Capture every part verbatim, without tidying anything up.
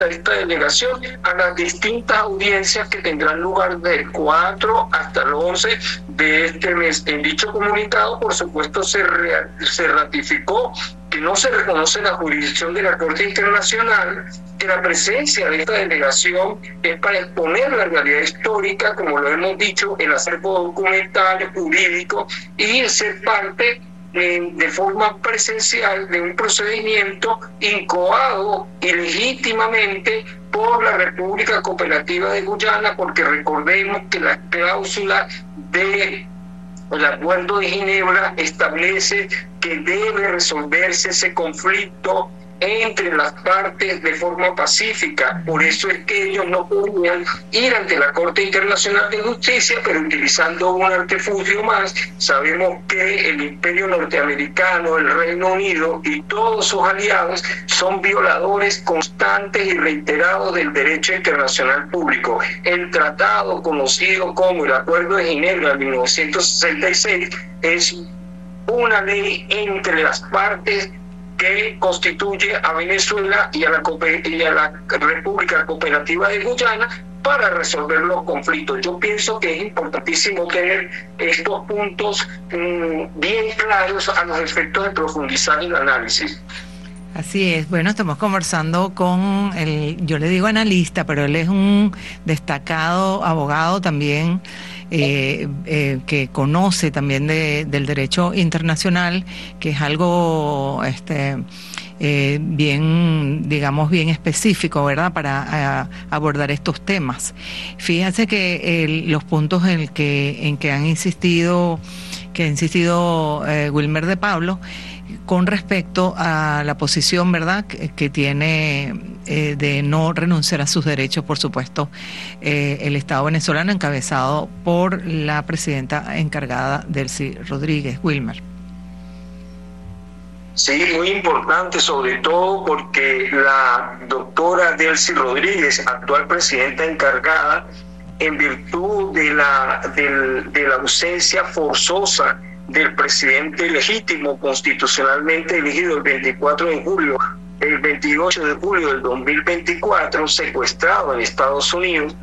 esta delegación a las distintas audiencias que tendrán lugar del cuatro hasta el once de este mes. En dicho comunicado, por supuesto, se, re, se ratificó que no se reconoce la jurisdicción de la Corte Internacional, que la presencia de esta delegación es para exponer la realidad histórica, como lo hemos dicho, el acervo documental, jurídico, y ser parte de forma presencial de un procedimiento incoado ilegítimamente por la República Cooperativa de Guyana, porque recordemos que la cláusula del Acuerdo de Ginebra establece que debe resolverse ese conflicto entre las partes de forma pacífica. Por eso es que ellos no podían ir ante la Corte Internacional de Justicia, pero utilizando un artilugio más. Sabemos que el Imperio Norteamericano, el Reino Unido y todos sus aliados son violadores constantes y reiterados del derecho internacional público. El tratado conocido como el Acuerdo de Ginebra de mil novecientos sesenta y seis es una ley entre las partes que constituye a Venezuela y a, la, y a la República Cooperativa de Guyana para resolver los conflictos. Yo pienso que es importantísimo tener estos puntos mmm, bien claros a los efectos de profundizar el análisis. Así es. Bueno, estamos conversando con el, yo le digo analista, pero él es un destacado abogado también, eh, eh, que conoce también de, del derecho internacional, que es algo este, eh, bien, digamos, bien específico, ¿verdad?, para a, abordar estos temas. Fíjate que el, los puntos en que, en que han insistido, que ha insistido eh, Wilmer de Pablo, con respecto a la posición, ¿verdad?, que, que tiene eh, de no renunciar a sus derechos, por supuesto, eh, el Estado venezolano encabezado por la presidenta encargada, Delcy Rodríguez. Wilmer. Sí, muy importante, sobre todo porque la doctora Delcy Rodríguez, actual presidenta encargada, en virtud de la, de, de la ausencia forzosa del presidente legítimo constitucionalmente elegido el veinticuatro de julio, el veintiocho de julio del dos mil veinticuatro, secuestrado en Estados Unidos,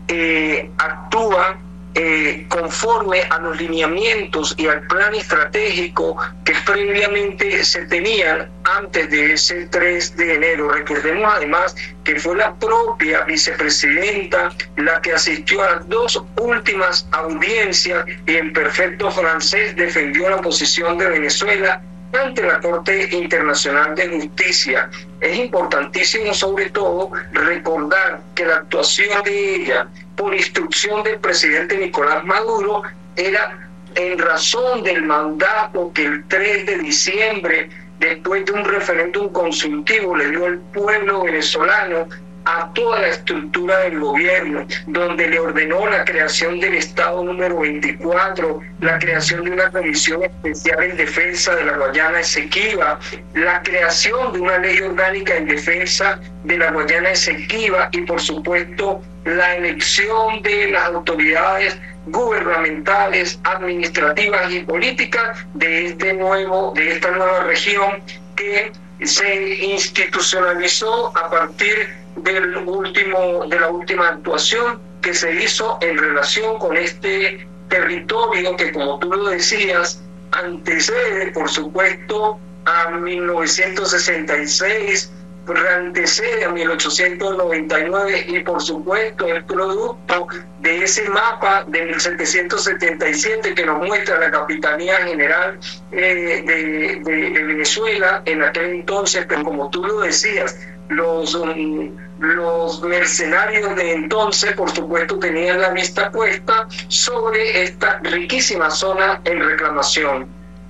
eh, actúa eh, conforme a los lineamientos y al plan estratégico que previamente se tenían antes de ese tres de enero. Recordemos además que fue la propia vicepresidenta la que asistió a las dos últimas audiencias y en perfecto francés defendió la posición de Venezuela ante la Corte Internacional de Justicia. Es importantísimo sobre todo recordar que la actuación de ella por instrucción del presidente Nicolás Maduro era en razón del mandato que el tres de diciembre, después de un referéndum consultivo, le dio el pueblo venezolano a toda la estructura del gobierno, donde le ordenó la creación del Estado número veinticuatro, la creación de una comisión especial en defensa de la Guayana Esequiba, la creación de una ley orgánica en defensa de la Guayana Esequiba y, por supuesto, la elección de las autoridades gubernamentales, administrativas y políticas de este nuevo, de esta nueva región que se institucionalizó a partir del último, de la última actuación que se hizo en relación con este territorio que, como tú lo decías, antecede, por supuesto, a mil novecientos sesenta y seis, antecede a mil ochocientos noventa y nueve y, por supuesto, el producto de ese mapa de mil setecientos setenta y siete que nos muestra la Capitanía General eh, de, de, de Venezuela en aquel entonces, pero como tú lo decías, los, um, los mercenarios de entonces, por supuesto, tenían la vista puesta sobre esta riquísima zona en reclamación.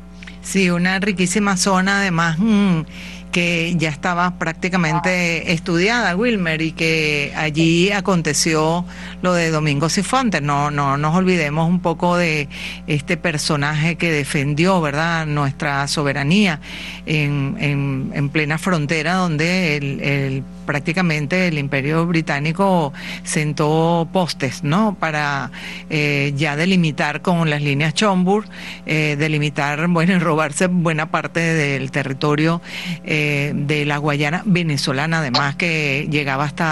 Sí, una riquísima zona, además, mmm, que ya estaba prácticamente estudiada, Wilmer, y que allí aconteció lo de Domingo Cifuentes. No, no nos olvidemos un poco de este personaje que defendió, ¿verdad?, nuestra soberanía en, en, en plena frontera, donde el, el prácticamente el Imperio Británico sentó postes, ¿no? Para eh, ya delimitar con las líneas Schomburg, eh, delimitar, bueno, y robarse buena parte del territorio eh, de la Guayana venezolana, además que llegaba hasta